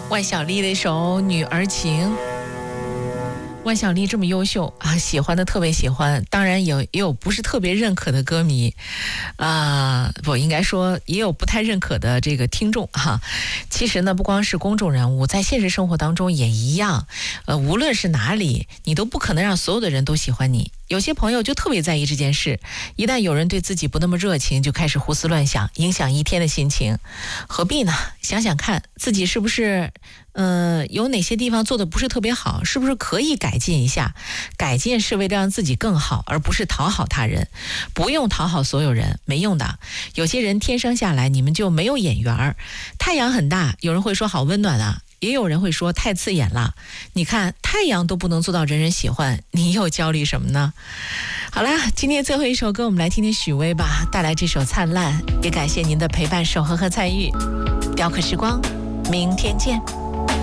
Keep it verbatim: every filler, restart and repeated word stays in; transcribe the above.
万晓利的一首《女儿情》。万晓利这么优秀啊，喜欢的特别喜欢，当然有也有不是特别认可的歌迷啊，我应该说也有不太认可的这个听众哈、啊。其实呢，不光是公众人物，在现实生活当中也一样，呃，无论是哪里，你都不可能让所有的人都喜欢你。有些朋友就特别在意这件事，一旦有人对自己不那么热情，就开始胡思乱想，影响一天的心情。何必呢？想想看自己是不是呃，有哪些地方做的不是特别好，是不是可以改进一下？改进是为了让自己更好，而不是讨好他人。不用讨好所有人，没用的。有些人天生下来你们就没有眼缘儿。太阳很大，有人会说好温暖啊，也有人会说太刺眼了。你看太阳都不能做到人人喜欢，你又焦虑什么呢？好啦，今天最后一首歌我们来听听许巍吧，带来这首《灿烂》，也感谢您的陪伴、守候和参与。雕刻时光，明天见。